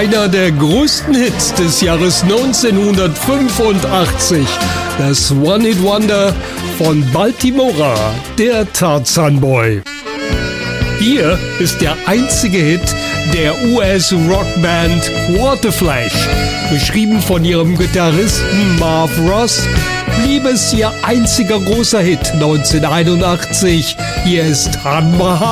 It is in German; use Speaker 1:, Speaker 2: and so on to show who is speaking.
Speaker 1: einer der größten Hits des Jahres 1985. Das One-Hit-Wonder von Baltimora, der Tarzan Boy. Hier ist der einzige Hit der US-Rockband Waterflash. Geschrieben von ihrem Gitarristen Marv Ross, blieb es ihr einziger großer Hit 1981. Hier ist Han Mahal.